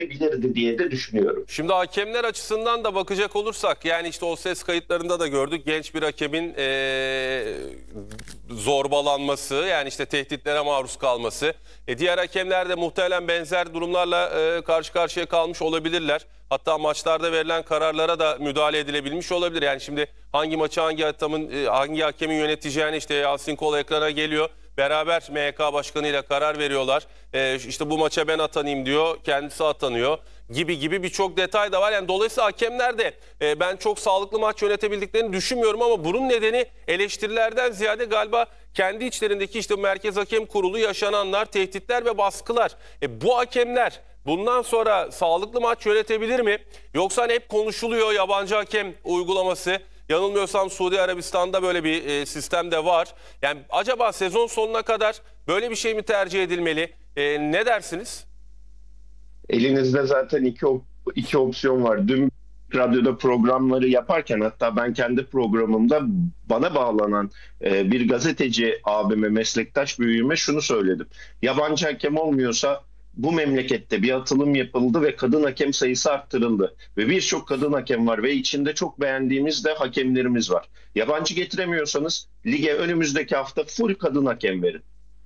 bilirdi diye de düşünüyorum. Şimdi hakemler açısından da bakacak olursak, yani işte o ses kayıtlarında da gördük, genç bir hakemin zorbalanması, yani işte tehditlere maruz kalması. Diğer hakemler de muhtemelen benzer durumlarla karşı karşıya kalmış olabilirler. Hatta maçlarda verilen kararlara da müdahale edilebilmiş olabilir. Yani şimdi hangi maçı hangi hakemin yöneteceğini işte Yasin Kol ekrana geliyor. Beraber MHK başkanıyla karar veriyorlar. İşte bu maça ben atanayım diyor, kendisi atanıyor gibi birçok detay da var. Yani dolayısıyla hakemler de ben çok sağlıklı maç yönetebildiklerini düşünmüyorum ama bunun nedeni eleştirilerden ziyade galiba kendi içlerindeki işte Merkez Hakem Kurulu yaşananlar, tehditler ve baskılar. Bu hakemler bundan sonra sağlıklı maç yönetebilir mi? Yoksa hani hep konuşuluyor yabancı hakem uygulaması. Yanılmıyorsam Suudi Arabistan'da böyle bir sistem de var. Yani acaba sezon sonuna kadar böyle bir şey mi tercih edilmeli? Ne dersiniz? Elinizde zaten iki opsiyon var. Dün radyoda programları yaparken, hatta ben kendi programımda bana bağlanan bir gazeteci abime, meslektaş büyüğüme şunu söyledim. Yabancı hakem olmuyorsa bu memlekette bir atılım yapıldı ve kadın hakem sayısı arttırıldı. Ve birçok kadın hakem var ve içinde çok beğendiğimiz de hakemlerimiz var. Yabancı getiremiyorsanız lige önümüzdeki hafta full kadın hakem verin.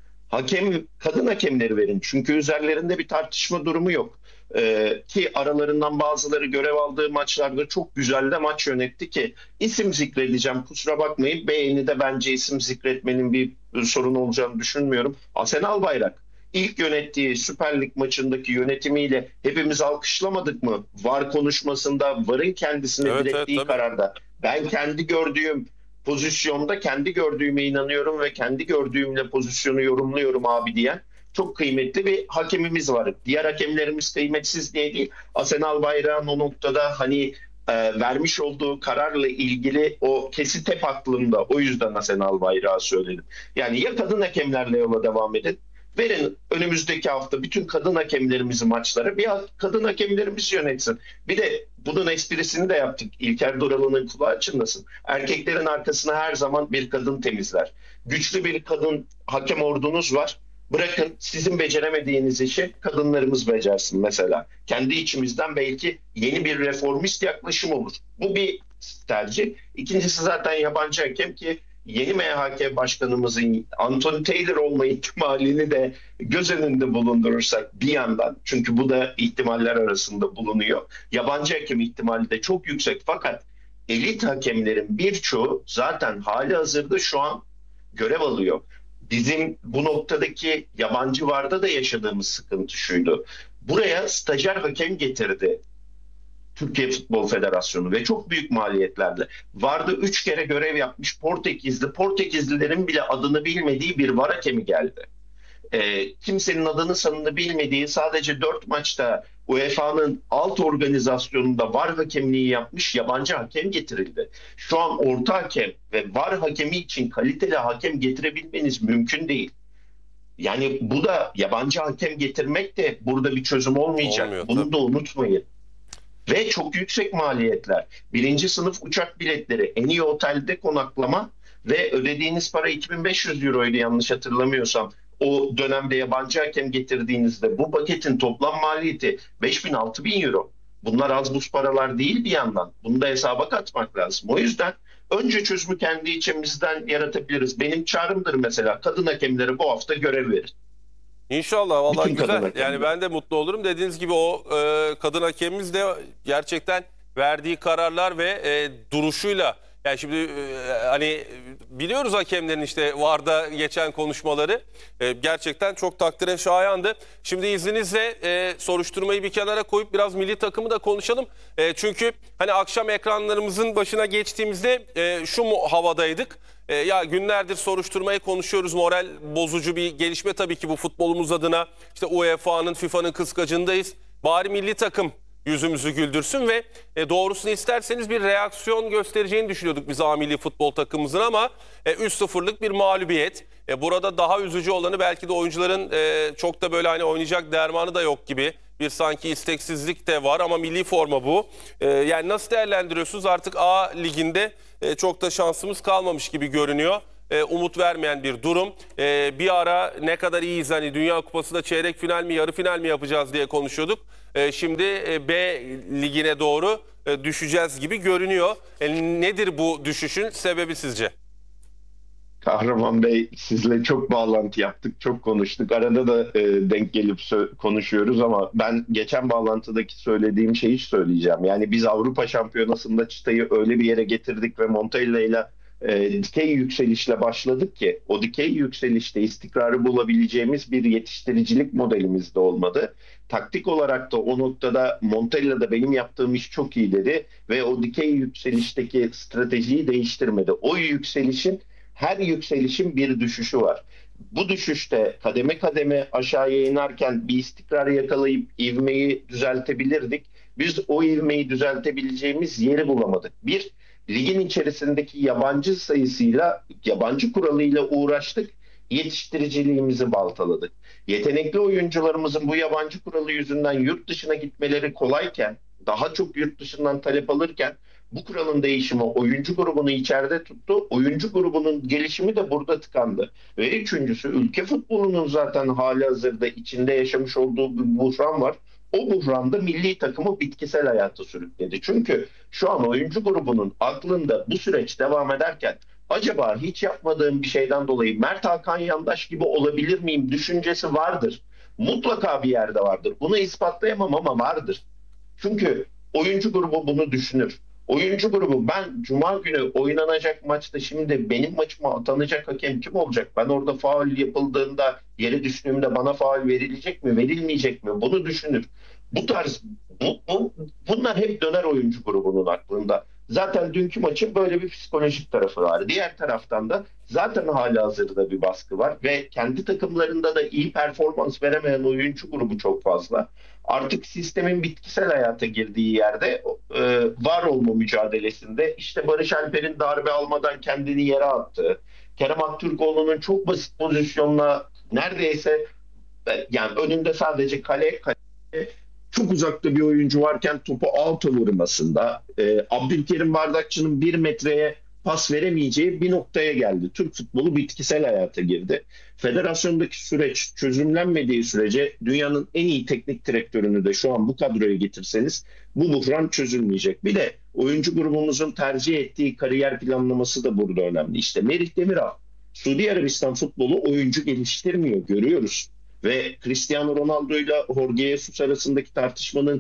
Kadın hakemleri verin. Çünkü üzerlerinde bir tartışma durumu yok. Ki aralarından bazıları görev aldığı maçlarda çok güzel de maç yönetti ki isim zikredeceğim. Kusura bakmayın. Beğenide bence isim zikretmenin bir sorun olacağını düşünmüyorum. Asena Albayrak ilk yönettiği Süper Lig maçındaki yönetimiyle hepimiz alkışlamadık mı? VAR konuşmasında, VAR'ın kendisine Evet, direttiği tabii. kararda. Ben kendi gördüğüm pozisyonda kendi gördüğüme inanıyorum ve kendi gördüğümle pozisyonu yorumluyorum abi diyen çok kıymetli bir hakemimiz var. Diğer hakemlerimiz kıymetsiz diye değil. Asena Albayrak'ın o noktada vermiş olduğu kararla ilgili o kesit hep aklımda. O yüzden Asena Albayrak'ı söyledim. Yani ya kadın hakemlerle yola devam edin. Verin önümüzdeki hafta bütün kadın hakemlerimizi maçlara, bir kadın hakemlerimiz yönetsin. Bir de bunun esprisini de yaptık. İlker Duralı'nın kulağı çınlasın. Erkeklerin arkasına her zaman bir kadın temizler. Güçlü bir kadın hakem ordunuz var. Bırakın sizin beceremediğiniz işi kadınlarımız becersin mesela. Kendi içimizden belki yeni bir reformist yaklaşım olur. Bu bir tercih. İkincisi zaten yabancı hakem ki yeni MHK başkanımızın Anthony Taylor olma ihtimalini de göz önünde bulundurursak bir yandan, çünkü bu da ihtimaller arasında bulunuyor. Yabancı hakem ihtimali de çok yüksek fakat elit hakemlerin birçoğu zaten hali hazırda şu an görev alıyor. Bizim bu noktadaki yabancı VAR'da da yaşadığımız sıkıntı şuydu. Buraya stajyer hakem getirdi Türkiye Futbol Federasyonu ve çok büyük maliyetlerle. VAR'da 3 kere görev yapmış Portekizlilerin bile adını bilmediği bir VAR hakemi geldi. Kimsenin adını sanını bilmediği, sadece 4 maçta UEFA'nın alt organizasyonunda VAR hakemliği yapmış yabancı hakem getirildi. Şu an orta hakem ve VAR hakemi için kaliteli hakem getirebilmeniz mümkün değil. Yani bu da, yabancı hakem getirmek de burada bir çözüm olmayacak. Olmuyor, Bunu tabii. da unutmayın. Ve çok yüksek maliyetler. Birinci sınıf uçak biletleri, en iyi otelde konaklama ve ödediğiniz para 2500 euroydu yanlış hatırlamıyorsam. O dönemde yabancı hakem getirdiğinizde bu paketin toplam maliyeti 5000-6000 euro. Bunlar az buz paralar değil bir yandan. Bunu da hesaba katmak lazım. O yüzden önce çözümü kendi içimizden yaratabiliriz. Benim çağrımdır mesela, kadın hakemlere bu hafta görev verin. İnşallah, vallahi Bütün kadın güzel. hakemler. Yani ben de mutlu olurum. Dediğiniz gibi o kadın hakemimiz de gerçekten verdiği kararlar ve duruşuyla, yani şimdi hani biliyoruz hakemlerin işte VAR'da geçen konuşmaları gerçekten çok takdire şayandı. Şimdi izninizle soruşturmayı bir kenara koyup biraz milli takımı da konuşalım. Çünkü hani akşam ekranlarımızın başına geçtiğimizde şu havadaydık. Ya günlerdir soruşturmayı konuşuyoruz. Moral bozucu bir gelişme tabii ki bu futbolumuz adına. İşte UEFA'nın, FIFA'nın kıskacındayız. Bari milli takım yüzümüzü güldürsün ve doğrusunu isterseniz bir reaksiyon göstereceğini düşünüyorduk biz A milli futbol takımımızın ama 3-0'lık bir mağlubiyet. Burada daha üzücü olanı belki de oyuncuların çok da böyle hani oynayacak dermanı da yok gibi. Bir sanki isteksizlik de var ama milli forma bu. Yani nasıl değerlendiriyorsunuz? Artık A liginde çok da şansımız kalmamış gibi görünüyor. umut vermeyen bir durum. Bir ara ne kadar iyiyiz, hani Dünya Kupası'nda çeyrek final mi yarı final mi yapacağız diye konuşuyorduk. Şimdi B ligine doğru düşeceğiz gibi görünüyor. Nedir bu düşüşün sebebi sizce? Kahraman Bey, sizle çok bağlantı yaptık, çok konuştuk. Arada da denk gelip konuşuyoruz ama ben geçen bağlantıdaki söylediğim şeyi söyleyeceğim. Yani biz Avrupa Şampiyonası'nda çıtayı öyle bir yere getirdik ve Montella ile dikey yükselişle başladık ki o dikey yükselişte istikrarı bulabileceğimiz bir yetiştiricilik modelimiz de olmadı. Taktik olarak da o noktada Montella da benim yaptığım iş çok iyi dedi ve o dikey yükselişteki stratejiyi değiştirmedi. O yükselişin her yükselişin bir düşüşü var. Bu düşüşte kademe kademe aşağıya inerken bir istikrar yakalayıp ivmeyi düzeltebilirdik. Biz o ivmeyi düzeltebileceğimiz yeri bulamadık. Bir, ligin içerisindeki yabancı sayısıyla, yabancı kuralıyla uğraştık. Yetiştiriciliğimizi baltaladık. Yetenekli oyuncularımızın bu yabancı kuralı yüzünden yurt dışına gitmeleri kolayken, daha çok yurt dışından talep alırken bu kuralın değişimi oyuncu grubunu içeride tuttu. Oyuncu grubunun gelişimi de burada tıkandı. Ve üçüncüsü, ülke futbolunun zaten halihazırda içinde yaşamış olduğu bir buhran var. O buhranda milli takımı bitkisel hayata sürükledi. Çünkü şu an oyuncu grubunun aklında bu süreç devam ederken acaba hiç yapmadığım bir şeyden dolayı Mert Hakan Yandaş gibi olabilir miyim düşüncesi vardır. Mutlaka bir yerde vardır. Bunu ispatlayamam ama vardır. Çünkü oyuncu grubu bunu düşünür. Oyuncu grubu, ben Cuma günü oynanacak maçta şimdi benim maçıma atanacak hakem kim olacak? Ben orada faul yapıldığında, yere düştüğümde bana faul verilecek mi, verilmeyecek mi? Bunu düşünür. Bu tarz, bunlar hep döner oyuncu grubunun aklında. Zaten dünkü maçın böyle bir psikolojik tarafı var. Diğer taraftan da zaten halihazırda bir baskı var ve kendi takımlarında da iyi performans veremeyen oyuncu grubu çok fazla. Artık sistemin bitkisel hayata girdiği yerde var olma mücadelesinde işte Barış Alper'in darbe almadan kendini yere attığı, Kerem Aktürkoğlu'nun çok basit pozisyonla neredeyse yani önünde sadece kale çok uzakta bir oyuncu varken topu alta vurmasında, Abdülkerim Bardakçı'nın 1 metreye pas veremeyeceği bir noktaya geldi. Türk futbolu bitkisel hayata girdi. Federasyondaki süreç çözümlenmediği sürece dünyanın en iyi teknik direktörünü de şu an bu kadroya getirseniz bu buhran çözülmeyecek. Bir de oyuncu grubumuzun tercih ettiği kariyer planlaması da burada önemli. İşte Merih Demiral, Suudi Arabistan futbolu oyuncu geliştirmiyor, görüyoruz. Ve Cristiano Ronaldo ile Jorge Jesus arasındaki tartışmanın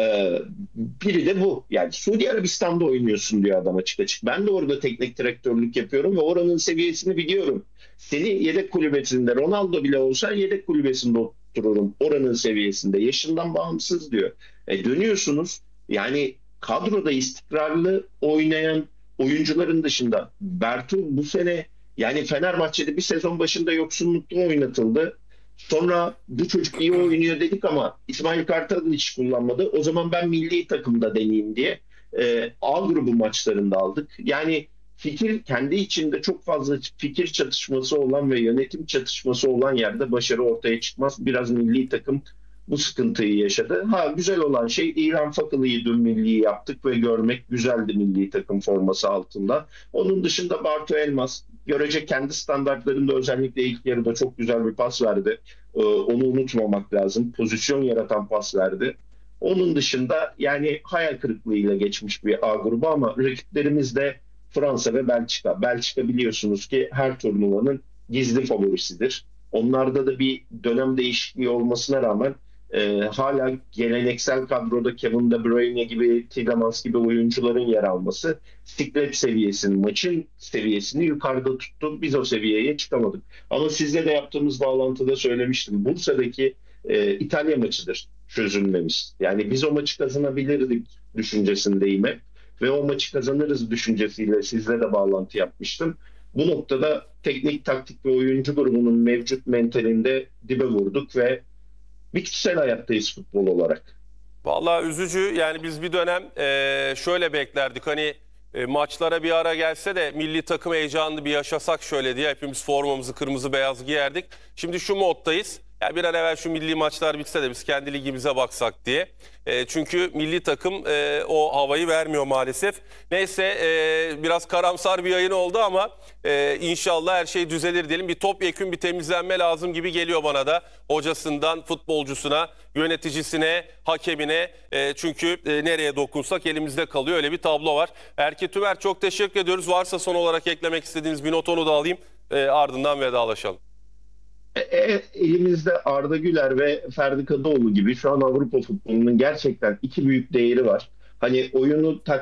biri de bu. Yani Suudi Arabistan'da oynuyorsun diyor adam açık açık. Ben de orada teknik direktörlük yapıyorum ve oranın seviyesini biliyorum. Seni yedek kulübesinde, Ronaldo bile olsan yedek kulübesinde otururum. Oranın seviyesinde. Yaşından bağımsız diyor. Dönüyorsunuz. Yani kadroda istikrarlı oynayan oyuncuların dışında Bertu bu sene, yani Fenerbahçe'de bir sezon başında yoksunlukta oynatıldı. Sonra bu çocuk iyi oynuyor dedik ama İsmail Kartal'ı hiç kullanmadı. O zaman ben milli takımda deneyeyim diye A grubu maçlarında aldık. Yani fikir, kendi içinde çok fazla fikir çatışması olan ve yönetim çatışması olan yerde başarı ortaya çıkmaz. Biraz milli takım bu sıkıntıyı yaşadı. Güzel olan şey, İlhan Fakılı'yı dün milli yaptık ve görmek güzeldi milli takım forması altında. Onun dışında Bartu Elmas görecek kendi standartlarında, özellikle ilk yarıda çok güzel bir pas verdi. Onu unutmamak lazım. Pozisyon yaratan pas verdi. Onun dışında yani hayal kırıklığıyla geçmiş bir A grubu ama rakiplerimiz de Fransa ve Belçika. Belçika biliyorsunuz ki her turnuvanın gizli favorisidir. Onlarda da bir dönem değişikliği olmasına rağmen hala geleneksel kadroda Kevin De Bruyne gibi, Tielemans gibi oyuncuların yer alması siklet seviyesini, maçın seviyesini yukarıda tuttu. Biz o seviyeye çıkamadık. Ama sizle de yaptığımız bağlantıda söylemiştim. Bursa'daki İtalya maçıdır çözülmemiz. Yani biz o maçı kazanabilirdik düşüncesindeyim hep. Ve o maçı kazanırız düşüncesiyle sizle de bağlantı yapmıştım. Bu noktada teknik, taktik ve oyuncu grubunun mevcut mentalinde dibe vurduk ve bitkisel hayattayız futbol olarak. Vallahi üzücü. Yani biz bir dönem şöyle beklerdik. Hani maçlara bir ara gelse de milli takım heyecanını bir yaşasak şöyle diye hepimiz formamızı kırmızı beyaz giyerdik. Şimdi şu moddayız. ya bir an evvel şu milli maçlar bitse de biz kendi ligimize baksak diye. Çünkü milli takım o havayı vermiyor maalesef. Neyse biraz karamsar bir yayın oldu ama inşallah her şey düzelir diyelim. Bir topyekün bir temizlenme lazım gibi geliyor bana da. Hocasından futbolcusuna, yöneticisine, hakemine. Çünkü nereye dokunsak elimizde kalıyor. Öyle bir tablo var. Erke Tümer, çok teşekkür ediyoruz. Varsa son olarak eklemek istediğiniz bir not, onu da alayım. Ardından vedalaşalım. Elimizde Arda Güler ve Ferdi Kadıoğlu gibi şu an Avrupa futbolunun gerçekten iki büyük değeri var. Hani oyunu